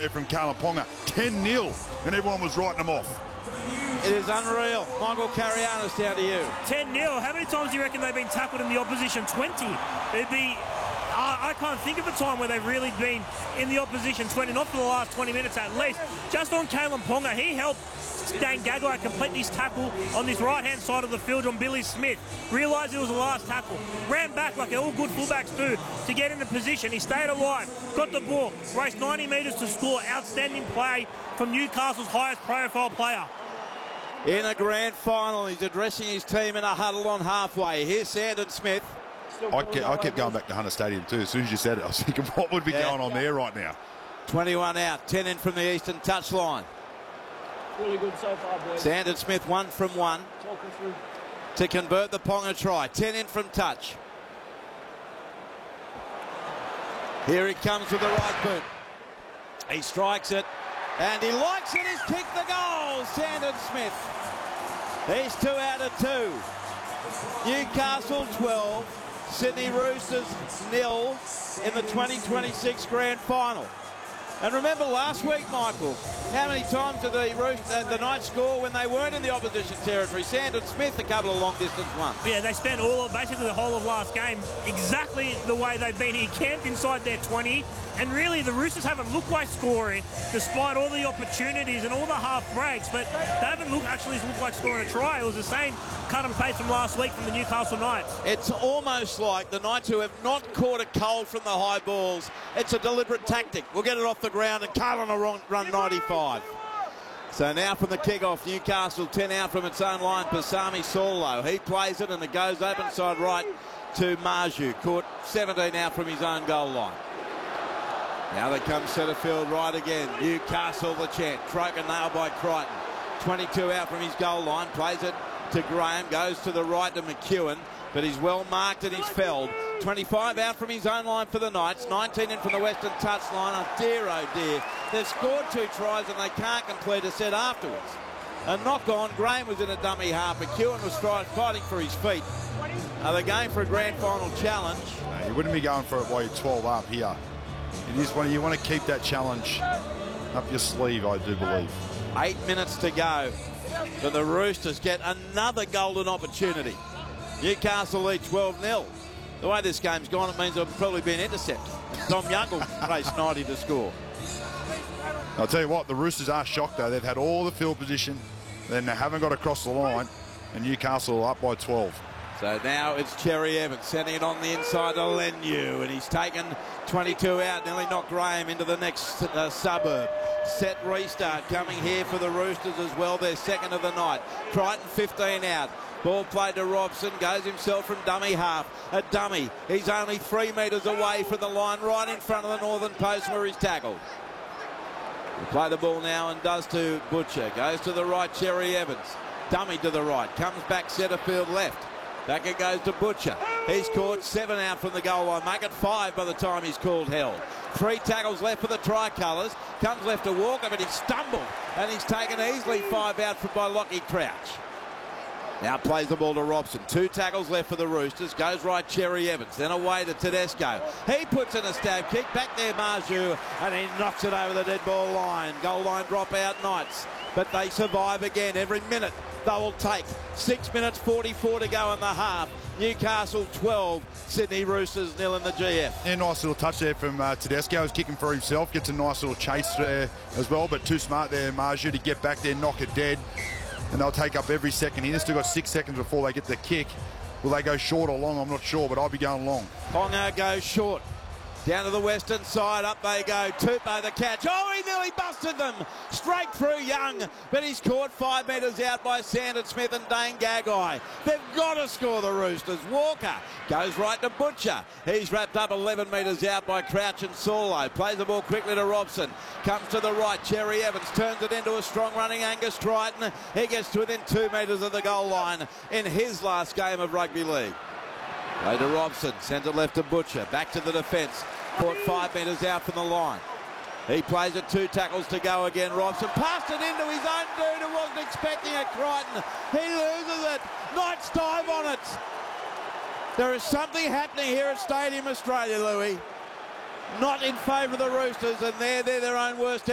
there from Kalaponga. 10-0, and everyone was writing them off. It is unreal. Michael Carianis, down to you. 10-0. How many times do you reckon they've been tackled in the opposition? 20. It'd be... I can't think of a time where they've really been in the opposition 20, not for the last 20 minutes at least. Just on Kalaponga, he helped Dane Gagai complete his tackle on this right-hand side of the field on Billy Smith. Realised it was the last tackle. Ran back like all good fullbacks do to get into position. He stayed alive, got the ball, raced 90 metres to score. Outstanding play from Newcastle's highest profile player. In a grand final, he's addressing his team in a huddle on halfway. Here's Sandon Smith. I kept going back to Hunter Stadium too. As soon as you said it, I was thinking, what would be going on there right now? 21 out, 10 in from the eastern touchline. Really good so far, boys. Sandon Smith 1 from 1 to convert the Ponga try. 10 in from touch. Here he comes with the right boot. He strikes it, and he likes it. He's kicked the goal. Sandon Smith. He's 2 out of 2. Newcastle 12. Sydney Roosters 0 in the 2026 grand final. And remember last week, Michael, how many times did the Knights score when they weren't in the opposition territory? Sandon Smith, a couple of long-distance ones. Yeah, they spent basically the whole of last game exactly the way they've been here, camped inside their 20. And really, the Roosters haven't looked like scoring, despite all the opportunities and all the half breaks. But they haven't actually looked like scoring a try. It was the same cut and paste from last week from the Newcastle Knights. It's almost like the Knights, who have not caught a cold from the high balls, it's a deliberate tactic. We'll get it off the ground, and Carlin will run 95. So now from the kick-off, Newcastle 10 out from its own line. Pasami Saulo, he plays it, and it goes open side right to Marju. Caught 17 out from his own goal line. Now they come centre field right again. Newcastle the chant. Croker nailed by Crichton. 22 out from his goal line. Plays it to Graham. Goes to the right to McEwen. But he's well marked and he's felled. 25 out from his own line for the Knights. 19 in from the western touchline. Oh dear. They've scored 2 tries and they can't complete a set afterwards. A knock on. Graham was in a dummy half. McEwen was fighting for his feet. They're going for a grand final challenge. You wouldn't be going for it while you're 12 up here. It is when you want to keep that challenge up your sleeve, I do believe. 8 minutes to go. But the Roosters get another golden opportunity. Newcastle lead 12-0. The way this game's gone, it means there'll probably be an intercept. Dom Young will race 90 to score. I'll tell you what, the Roosters are shocked though. They've had all the field position, then they haven't got across the line, and Newcastle are up by 12. So now it's Cherry Evans sending it on the inside to Leniu, and he's taken 22 out, nearly knocked Graham into the next suburb. Set restart coming here for the Roosters as well. They're second of the night. Crichton 15 out. Ball played to Robson, goes himself from dummy half. A dummy. He's only 3 metres away from the line, right in front of the northern post where he's tackled. We play the ball now and does to Butcher. Goes to the right, Cherry Evans. Dummy to the right. Comes back centre field left. Back it goes to Butcher. He's caught 7 out from the goal line. Make it 5 by the time he's called held. 3 tackles left for the Tricolours. Comes left to Walker, but he's stumbled. And he's taken easily 5 out by Lockie Crouch. Now plays the ball to Robson. 2 tackles left for the Roosters. Goes right, Cherry Evans. Then away to Tedesco. He puts in a stab kick. Back there, Marju. And he knocks it over the dead ball line. Goal line drop out, Knights. But they survive again every minute. They will take 6 minutes 44 to go in the half. Newcastle 12, Sydney Roosters 0 in the GF. Yeah, nice little touch there from Tedesco. He's kicking for himself. Gets a nice little chase there as well, but too smart there, Marju, to get back there, knock it dead. And they'll take up every second here. They've still got 6 seconds before they get the kick. Will they go short or long? I'm not sure, but I'll be going long. Ponga goes short. Down to the western side, up they go. Tupou the catch. Oh, he nearly busted them. Straight through Young, but he's caught 5 metres out by Sandon Smith and Dane Gagai. They've got to score, the Roosters. Walker goes right to Butcher. He's wrapped up 11 metres out by Crouch and Saulo. Plays the ball quickly to Robson. Comes to the right, Cherry Evans turns it into a strong running Angus Crichton. He gets to within 2 metres of the goal line in his last game of rugby league. Play to Robson, sends it left to Butcher. Back to the defence. Caught 5 metres out from the line. He plays it, 2 tackles to go again. Robson passed it into his own dude who wasn't expecting it, Crichton. He loses it. Knights dive on it. There is something happening here at Stadium Australia, Louis. Not in favour of the Roosters, and they're their own worst